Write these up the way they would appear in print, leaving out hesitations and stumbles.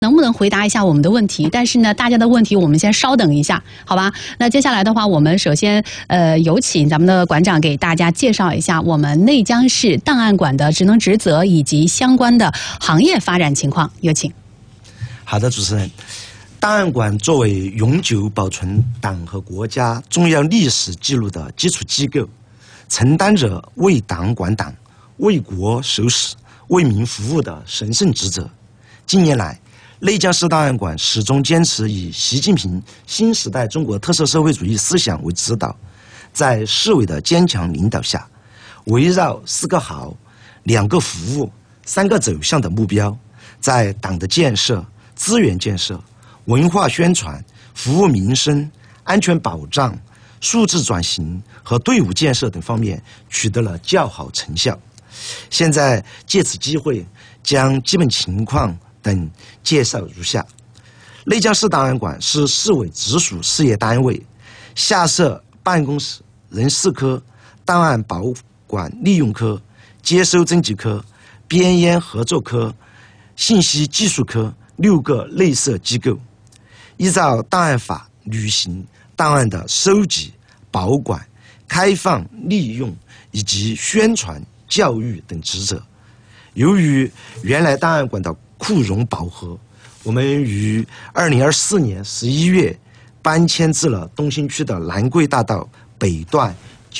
能不能回答一下我们的问题？但是呢，大家的问题我们先稍等一下，好吧？那接下来的话，我们首先有请咱们的馆长给大家介绍一下我们内江市档案馆的职能职责以及相关的行业发展情况，有请。 好的，主持人。档案馆作为永久保存党和国家重要历史记录的基础机构，承担着为党管党、为国守史、为民服务的神圣职责。近年来，内江市档案馆始终坚持以习近平新时代中国特色社会主义思想为指导，在市委的坚强领导下，围绕4个好、2个服务、3个走向的目标，在党的建设、资源建设、文化宣传、服务民生、安全保障、数字转型和队伍建设等方面取得了较好成效。现在借此机会，将基本情况等介绍如下。内江市档案馆是市委直属事业单位，下设办公室、人事科、档案保管利用科、接收征集科、编烟合作科、信息技术科6个内设机构，依照档案法履行档案的收集、保管、开放、利用以及宣传、教育等职责。由于原来档案馆的库容饱和，我们于2024年11月搬迁至了东兴区的南桂大道北段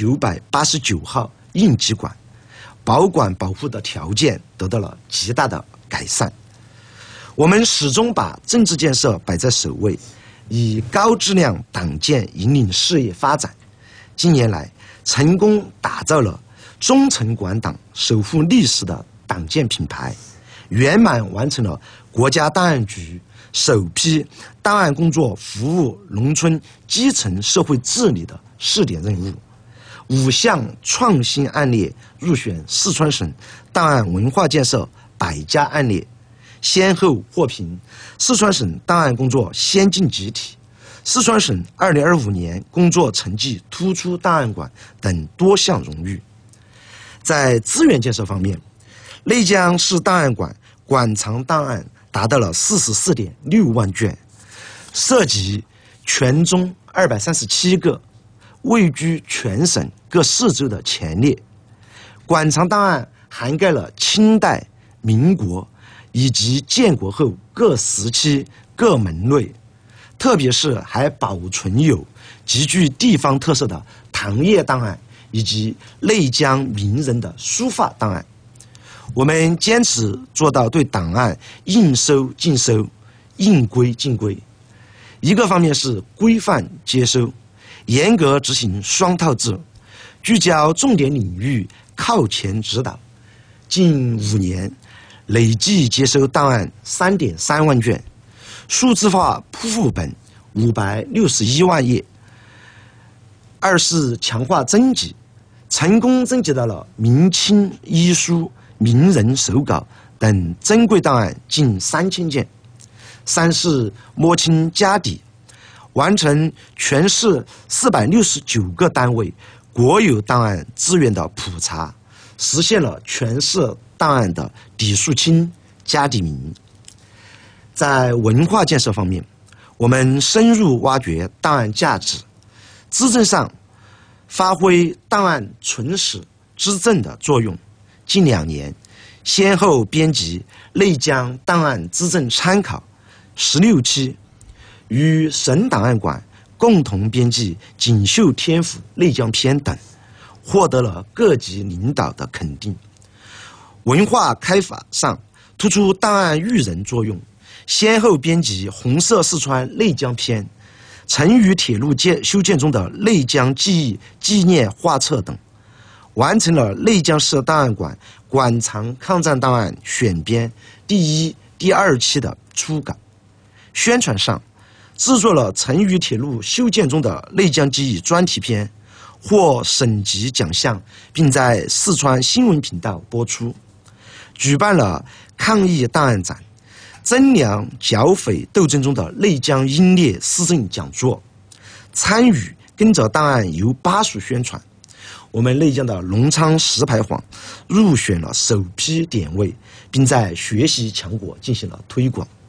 989号应急馆，保管保护的条件得到了极大的改善。我们始终把政治建设摆在首位，以高质量党建引领事业发展。近年来，成功打造了忠诚管党、守护历史的党建品牌，圆满完成了国家档案局首批档案工作服务农村基层社会治理的试点任务。5项创新案例入选四川省档案文化建设100佳案例，先后获评四川省档案工作先进集体、四川省2025年工作成绩突出档案馆等多项荣誉。在资源建设方面，内江市档案馆馆藏档案达到了44.6万卷，涉及全中237个，位居全省各市州的前列。馆藏档案涵盖了清代、民国以及建国后各时期各门类，特别是还保存有极具地方特色的糖业档案以及内江名人的书法档案。我们坚持做到对档案应收尽收、应规尽规。一个方面是规范接收，严格执行双套制，聚焦重点领域，靠前指导。近5年，累计接收档案3.3万卷，数字化铺副本561万页。2是强化征集，成功征集到了明清医书、名人手稿等珍贵档案近3000件。3是摸清家底，完成全市469个单位国有档案资源的普查，实现了全市档案的底数清、家底明。在文化建设方面，我们深入挖掘档案价值，资政上发挥档案存史资政的作用。近2年，先后编辑内江档案资政参考16期，与省档案馆共同编辑《锦绣天府内江篇》等，获得了各级领导的肯定。文化开发上突出档案育人作用，先后编辑《红色四川内江篇》、成渝铁路修建中的内江记忆纪念画册等，完成了内江市档案馆馆藏抗战档案选编第1、第2期的初稿。宣传上，制作了成渝铁路修建中的内江记忆专题片，获省级奖项，并在四川新闻频道播出。举办了抗疫档案展、征粮剿匪斗争中的内江英烈施政讲座，参与跟着档案游巴蜀宣传。我们内江的隆昌石牌坊入选了首批点位，并在学习强国进行了推广。